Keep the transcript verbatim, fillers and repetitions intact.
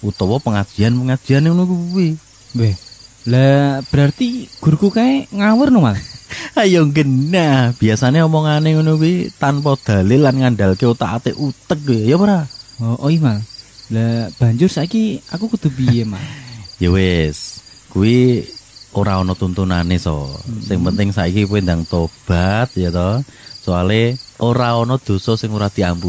utawa pengajian-pengajian ngono kuwi. Weh. Lah berarti guruku kae ngawur no, Mal. Ayo genah, biasane omongane ngono kuwi tanpa dalil lan ngandalke otak-atik utek kuwi, ya ora? Oh, oh iya, Mal. Lah banjur saiki aku kudu piye, Mal? Ya wis, kuwi ora ana tuntunane so. Hmm. Sing penting saiki kowe ndang tobat ya to. Soale ora ana dosa sing ora diampuni.